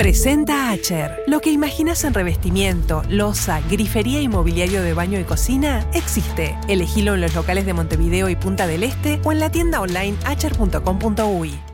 Presenta Acher. Lo que imaginas en revestimiento, loza, grifería y mobiliario de baño y cocina existe. Elegilo en los locales de Montevideo y Punta del Este o en la tienda online acher.com.uy.